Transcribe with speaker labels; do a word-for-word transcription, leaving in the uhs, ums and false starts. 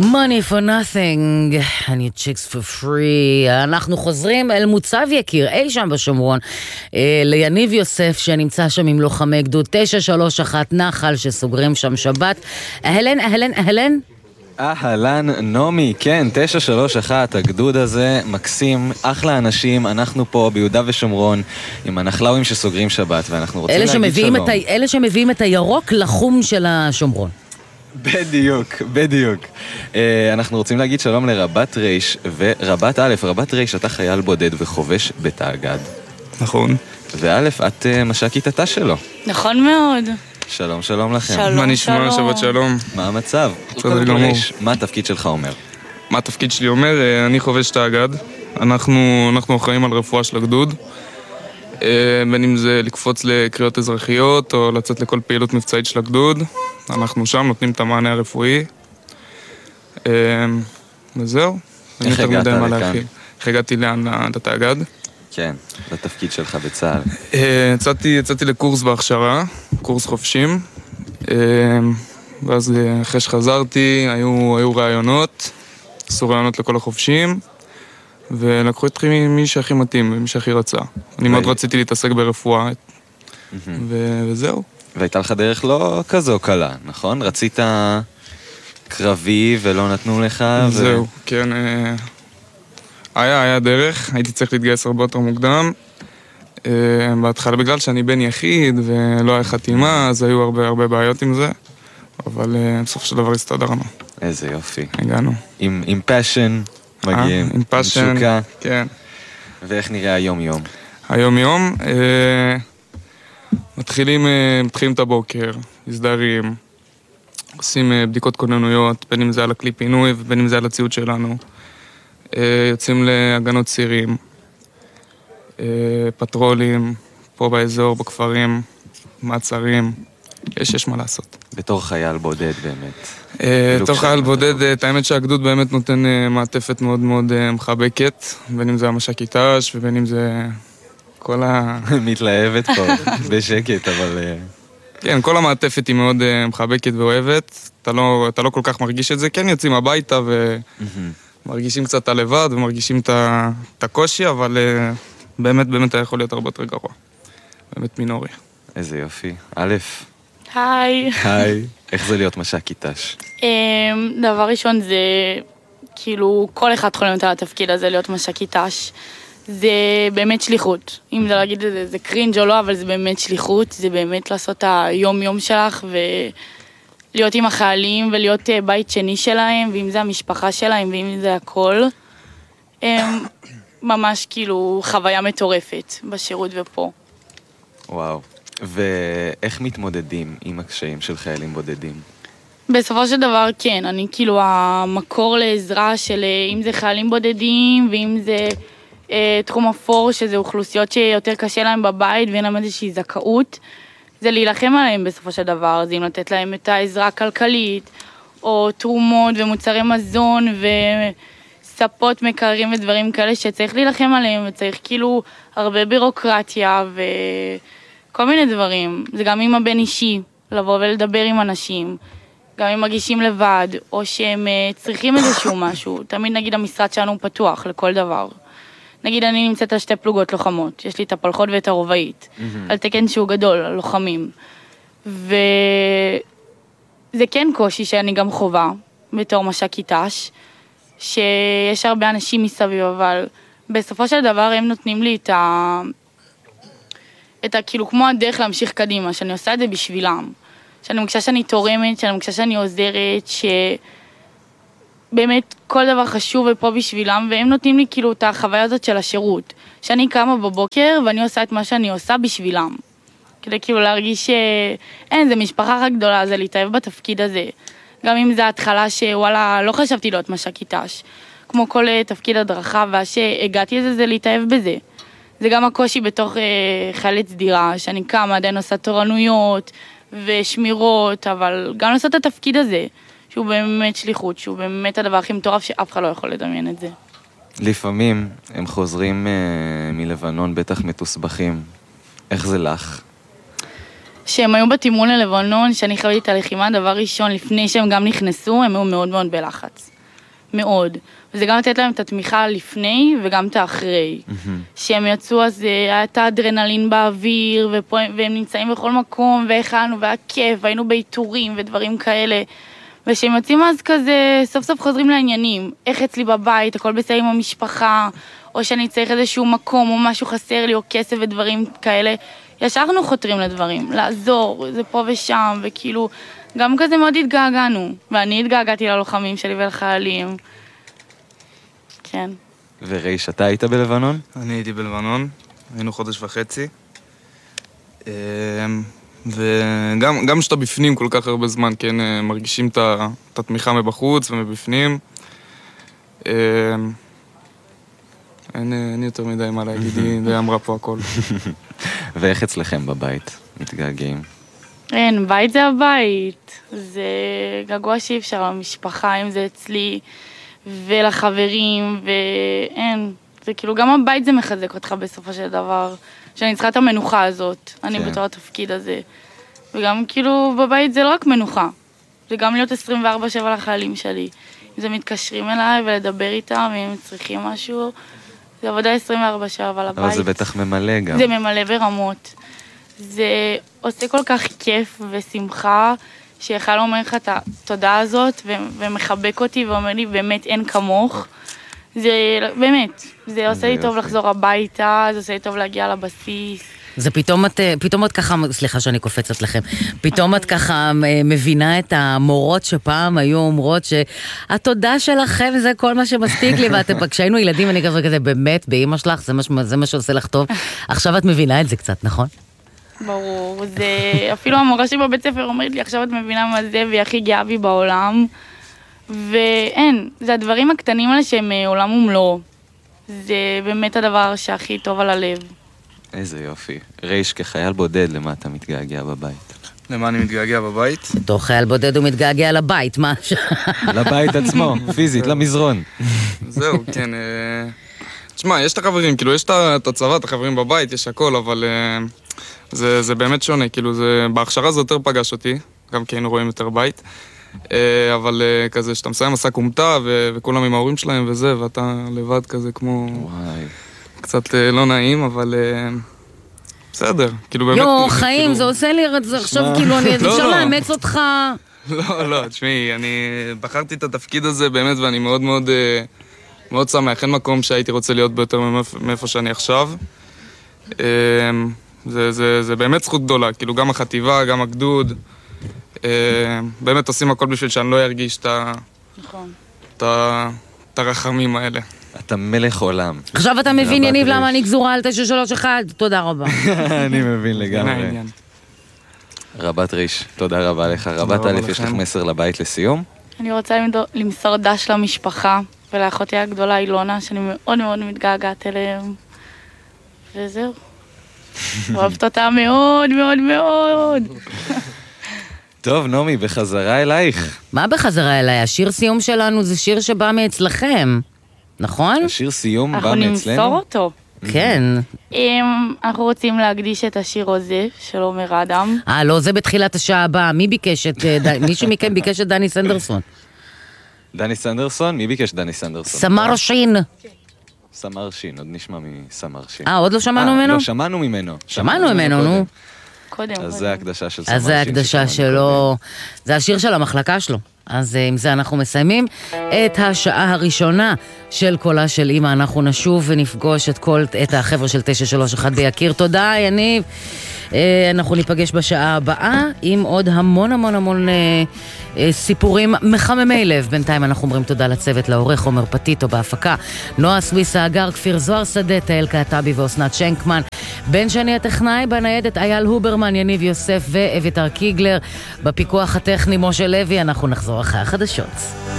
Speaker 1: Money for nothing, I need chicks for free. אנחנו חוזרים אל מוצב יקיר, אי שם בשומרון, אה, ליניב יוסף שנמצא שם עם לוחמי גדוד תשע שלוש אחת נחל שסוגרים שם שבת. אהלן, אהלן, אהלן.
Speaker 2: אהלן, נומי, כן, תשע שלוש אחת, הגדוד הזה מקסים, אחלה אנשים, אנחנו פה ביהודה ושומרון עם הנחלאווים שסוגרים שבת, ואנחנו רוצים להגיד שלום.
Speaker 1: ה... אלה שמביאים את הירוק לחום של השומרון.
Speaker 2: בדיוק, בדיוק. אנחנו רוצים להגיד שלום לרבת ריש ורבת א', רבת ריש, אתה חייל בודד וחובש בתאגד.
Speaker 3: נכון.
Speaker 2: וא', את מש"קית התא שלו.
Speaker 4: נכון מאוד.
Speaker 2: שלום, שלום לכם.
Speaker 4: שלום,
Speaker 3: מה נשמע? שבת שלום.
Speaker 2: מה המצב?
Speaker 3: בסדר גמור.
Speaker 2: מה התפקיד שלך אומר?
Speaker 3: מה התפקיד שלי אומר? אני חובש תאגד. אנחנו, אנחנו אחראים על רפואה של הגדוד. בין אם זה לקפוץ לקריאות אזרחיות או לצאת לכל פעילות מבצעית של הגדוד. אנחנו שם נותנים את המענה הרפואי. וזהו.
Speaker 2: איך הגעת לכאן?
Speaker 3: איך הגעתי לאן? לתאגד?
Speaker 2: כן, לתפקיד שלך בצה"ל.
Speaker 3: יצאתי, יצאתי לקורס בהכשרה, קורס חופשים. ואז אחרי שחזרתי, היו, היו רעיונות, עשו רעיונות לכל החופשים. ולקחו את מי שהכי מתאים, מי שהכי רצה. אני מאוד רציתי להתעסק ברפואה, וזהו.
Speaker 2: והייתה לך דרך לא כזו קלה, נכון? רצית קרבי ולא נתנו לך?
Speaker 3: זהו, כן. היה, היה דרך, הייתי צריך להתגייס הרבה יותר מוקדם. בהתחלה, בגלל שאני בן יחיד ולא היה חתימה, אז היו הרבה הרבה בעיות עם זה. אבל בסוף של דבר הסתדרנו.
Speaker 2: איזה יופי.
Speaker 3: הגענו.
Speaker 2: עם, עם passion. מגיעים,
Speaker 3: עם פאשן, כן.
Speaker 2: ואיך נראה היום-יום?
Speaker 3: היום-יום, אה, מתחילים, אה, מתחילים את הבוקר, מסדרים, עושים אה, בדיקות כוננויות, בין אם זה על הכלי פינוי ובין אם זה על הציוד שלנו. אה, יוצאים להגנות צירים, אה, פטרולים, פה באזור, בכפרים, מעצרים, יש, יש מה לעשות.
Speaker 2: בתור חייל בודד באמת.
Speaker 3: בתור חייל בודד, את האמת שהגדוד באמת נותן מעטפת מאוד מאוד מחבקת, בין אם זה המש"קית ת"ש ובין אם זה כל ה...
Speaker 2: מתלהבת פה, בשקט, אבל...
Speaker 3: כן, כל המעטפת היא מאוד מחבקת ואוהבת, אתה לא, אתה לא כל כך מרגיש את זה, כן יוצאים הביתה ומרגישים קצת הלבד ומרגישים את הקושי, אבל באמת באמת היה יכול להיות הרבה יותר גרוע, באמת מינורי.
Speaker 2: איזה יופי. א',
Speaker 4: היי.
Speaker 2: היי. איך זה להיות מש"קית ת"ש?
Speaker 4: דבר ראשון זה, כאילו, כל אחד חולם על התפקיד הזה, להיות מש"קית ת"ש. זה באמת שליחות. אם זה להגיד את זה, זה קרינג' או לא, אבל זה באמת שליחות. זה באמת לעשות את היום-יום שלך, ולהיות עם החיילים, ולהיות בית שני שלהם, ואם זה המשפחה שלהם, ואם זה הכל. ממש כאילו חוויה מטורפת בשירות ופה.
Speaker 2: וואו. ואיך מתמודדים עם הקשיים של חיילים בודדים?
Speaker 4: בסופו של דבר כן, אני כאילו המקור לעזרה של אם זה חיילים בודדים ואם זה אה, תחום אפור, שזה אוכלוסיות שיותר קשה להם בבית ואין להם איזושהי זכאות, זה להילחם עליהם בסופו של דבר, זה אם לתת להם את העזרה הכלכלית, או תרומות ומוצרי מזון וספות מקררים ודברים כאלה שצריך להילחם עליהם, וצריך כאילו הרבה בירוקרטיה ו... כל מיני דברים, זה גם עם הבן אישי, לבוא ולדבר עם אנשים, גם אם מרגישים לבד, או שהם צריכים איזשהו משהו, תמיד נגיד המשרד שלנו פתוח לכל דבר. נגיד אני נמצאת על שתי פלוגות לוחמות, יש לי את הפלחות ואת הרובעית, mm-hmm. על תקן שהוא גדול, על לוחמים. וזה כן קושי שאני גם חובה, בתור מש"קית ת"ש, שיש הרבה אנשים מסביב, אבל בסופו של דבר הם נותנים לי את ה... את ה, כאילו, כמו הדרך להמשיך קדימה, שאני עושה את זה בשבילם. שאני מרגישה שאני תורמת, שאני מרגישה שאני עוזרת, שבאמת כל דבר חשוב ופה בשבילם, והם נותנים לי כאילו את החוויה הזאת של השירות. שאני קמה בבוקר ואני עושה את מה שאני עושה בשבילם. כדי כאילו להרגיש שאין, זה משפחה רק גדולה, זה להתאהב בתפקיד הזה. גם אם זה ההתחלה שוואלה, לא חשבתי להיות מש"קית ת"ש. כמו כל תפקיד הדרכה, והשהגעתי לזה זה להתאהב בזה. זה גם הקושי בתוך אה, חיילת סדירה, שאני קמה, עדיין עושה תורנויות ושמירות, אבל גם לעשות את התפקיד הזה, שהוא באמת שליחות, שהוא באמת הדבר הכי מטורף שאף אחד לא יכול לדמיין את זה.
Speaker 2: לפעמים הם חוזרים אה, מלבנון בטח מתוסבכים. איך זה לך?
Speaker 4: שהם היו בתימון ללבנון, שאני חייבתי את הלחימה, דבר ראשון, לפני שהם גם נכנסו, הם היו מאוד מאוד בלחץ. מאוד. וזה גם לתת להם את התמיכה לפני וגם את האחרי. שהם יצאו, אז היה את האדרנלין באוויר, ופה, והם נמצאים בכל מקום, והכלנו, והיה כיף, והיינו באיתורים ודברים כאלה. ושהם יוצאים אז כזה, סוף סוף חוזרים לעניינים. איך אצלי בבית, הכל בסדר עם המשפחה, או שאני צריך איזשהו מקום, או משהו חסר לי, או כסף ודברים כאלה. ישרנו חותרים לדברים, לעזור, זה פה ושם, וכאילו, גם כזה מאוד התגעגענו. ואני התגעגעתי ללוחמים שלי ולחיילים. כן.
Speaker 2: ורייש, אתה היית בלבנון?
Speaker 3: אני הייתי בלבנון, היינו חודש וחצי. וגם גם שאתה בפנים כל כך הרבה זמן, כן, מרגישים את התמיכה מבחוץ ומבפנים. אין, אין יותר מדי מה להגיד, היא די אמרה פה הכל.
Speaker 2: ואיך אצלכם בבית? מתגעגעים?
Speaker 4: אין, בית זה הבית. זה געגוע שאי אפשר למשפחה, אם זה אצלי ולחברים, ואין. זה כאילו, גם הבית זה מחזק אותך בסופו של דבר, שאני צריכה את המנוחה הזאת, אני
Speaker 2: כן.
Speaker 4: בתור התפקיד הזה. וגם כאילו, בבית זה לא רק מנוחה, זה גם להיות עשרים וארבע שבע לחיילים שלי. אם זה מתקשרים אליי ולדבר איתם, ואם הם צריכים משהו, זה עבודה עשרים וארבע שבע, אבל הבית...
Speaker 2: אבל זה בטח ממלא גם.
Speaker 4: זה ממלא ברמות. זה עושה כל כך כיף ושמחה, שיכל אומר לך את התודה הזאת, ו- ומחבק אותי ואומר לי, באמת אין כמוך. זה באמת, זה עושה לי טוב לחזור הביתה, זה עושה לי טוב להגיע לבסיס.
Speaker 1: זה פתאום את, פתאום את ככה, סליחה שאני קופצת לכם, פתאום את ככה מבינה את המורות שפעם היו אומרות שהתודה שלכם זה כל מה שמספיק לי, ואתם, כשהיינו ילדים אני כזה כזה, באמת, באמא שלך, זה מה, זה מה שעושה לך טוב. עכשיו את מבינה את זה קצת, נכון?
Speaker 4: ברור, זה, אפילו המורה שבבית ספר אומרת לי, עכשיו את מבינה מה זה, והיא הכי גאה בי בעולם. ואין, זה הדברים הקטנים האלה שהם עולם ומלואו. זה באמת הדבר שהכי טוב על הלב.
Speaker 2: איזה יופי. רייש, כחייל בודד, למה אתה מתגעגע בבית?
Speaker 3: למה אני מתגעגע בבית?
Speaker 1: בתור חייל בודד הוא מתגעגע לבית, מה?
Speaker 2: לבית עצמו, פיזית, למזרון.
Speaker 3: זהו, כן. תשמע, יש את החברים, כאילו, יש את הצבא, את החברים בבית, יש הכל, אבל זה, זה באמת שונה, כאילו, זה, בהכשרה זה יותר פגש אותי, גם כי היינו רואים יותר בית, אבל כזה, שאתה מסיים מסע קומטה, וכולם עם ההורים שלהם וזה, ואתה לבד כזה כמו...
Speaker 2: וואי.
Speaker 3: קצת לא נעים, אבל בסדר, כאילו באמת...
Speaker 1: יו, חיים, זה עושה לי עכשיו, כאילו, אני אפשר לאמץ אותך.
Speaker 3: לא, לא, תשמעי, אני בחרתי את התפקיד הזה באמת, ואני מאוד מאוד מאוד שמח, אין מקום שהייתי רוצה להיות ביותר מאיפה שאני עכשיו. זה באמת זכות גדולה, כאילו גם החטיבה, גם הגדוד, באמת עושים הכל בשביל שאני לא ארגיש את הרחמים האלה.
Speaker 2: אתה מלך עולם.
Speaker 1: עכשיו אתה מבין, יניב, למה אני גזורה על תשע שלוש אחת? תודה רבה.
Speaker 2: אני מבין לגמרי. רבת ריש, תודה רבה לך. רבת א', יש לך מסר לבית לסיום?
Speaker 4: אני רוצה למסור דש למשפחה ולאחותי הגדולה אילונה, שאני מאוד מאוד מתגעגעת אליהם. וזהו. אוהבת אותה מאוד מאוד מאוד.
Speaker 2: טוב, נעמי, בחזרה אלייך.
Speaker 1: מה בחזרה אליי? השיר סיום שלנו זה שיר שבא מאצלכם. נכון?
Speaker 2: השיר סיום בא
Speaker 4: אנחנו
Speaker 2: מאצלנו?
Speaker 4: נמסור אותו.
Speaker 1: כן.
Speaker 4: אנחנו רוצים להקדיש את השיר הזה של עומר אדם.
Speaker 1: אה, לא, זה בתחילת השעה הבאה. מי ביקש את... מישהו מכם ביקש את דני סנדרסון.
Speaker 2: דני סנדרסון? מי ביקש דני סנדרסון?
Speaker 1: סמר שין.
Speaker 2: סמר שין, עוד נשמע מסמר שין.
Speaker 1: אה, עוד לא שמענו ממנו?
Speaker 2: לא, שמענו ממנו.
Speaker 1: שמענו ממנו, נו.
Speaker 4: קודם.
Speaker 2: אז זה ההקדשה של סמר שין.
Speaker 1: אז זה ההקדשה שלו. זה השיר של המחלקה שלו. אז עם זה אנחנו מסיימים את השעה הראשונה של קולה של אמא. אנחנו נשוב ונפגוש את כל, את החבר'ה של תשע שלוש אחת ביקיר. תודה, יניב. אנחנו ניפגש בשעה הבאה עם עוד המון המון המון סיפורים מחממי לב. בינתיים אנחנו אומרים תודה לצוות, לעורך עומר פטיטו בהפקה, נועה סוויסה אגר, כפיר זוהר שדה, תהל קעטבי ואוסנת שנקמן, בן שני הטכנאי בניידת אייל הוברמן, יניב יוסף ואביתר קיגלר, בפיקוח הטכני משה לוי. אנחנו נחזור אחרי החדשות.